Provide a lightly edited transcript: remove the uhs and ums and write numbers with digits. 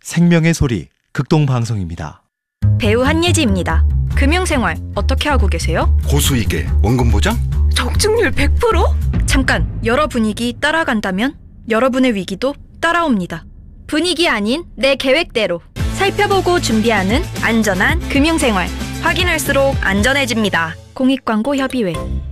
생명의 소리 극동방송입니다. 배우 한예지입니다. 금융생활 어떻게 하고 계세요? 고수익에 원금 보장? 적중률 100%? 잠깐, 여러 분위기 따라간다면 여러분의 위기도 따라옵니다. 분위기 아닌 내 계획대로 살펴보고 준비하는 안전한 금융생활. 확인할수록 안전해집니다. 공익광고협의회.